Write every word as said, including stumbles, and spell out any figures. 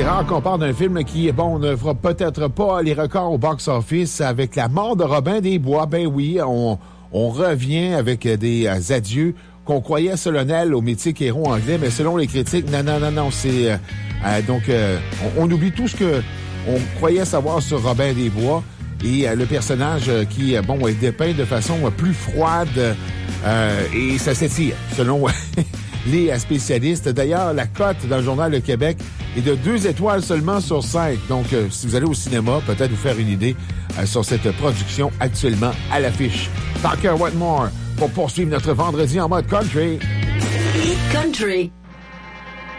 C'est rare qu'on parle d'un film qui, bon, ne fera peut-être pas les records au box-office avec La mort de Robin des Bois. Ben oui, on, on revient avec des euh, adieux qu'on croyait solennels au mythique héros anglais, mais selon les critiques, non, non, non, non, c'est... Euh, euh, donc, euh, on, on oublie tout ce que on croyait savoir sur Robin des Bois et euh, le personnage euh, qui, euh, bon, est dépeint de façon euh, plus froide euh, et ça s'étire, selon les spécialistes. D'ailleurs, la cote dans le Journal de Québec est de deux étoiles seulement sur cinq. Donc, euh, si vous allez au cinéma, peut-être vous faire une idée euh, sur cette production actuellement à l'affiche. Tucker Wetmore pour poursuivre notre vendredi en mode country. Country.